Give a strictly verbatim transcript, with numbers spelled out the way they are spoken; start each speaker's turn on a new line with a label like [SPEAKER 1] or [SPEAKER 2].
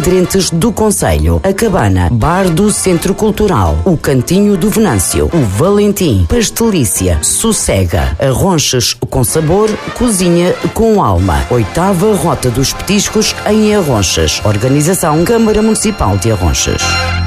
[SPEAKER 1] nutrientes do concelho. A Cabana, Bar do Centro Cultural, o Cantinho do Venâncio, o Valentim, Pastelícia, Sossega, Arronches com sabor, cozinha com alma. Oitava Rota dos Petiscos em Arronches. Organização Câmara Municipal de Arronches.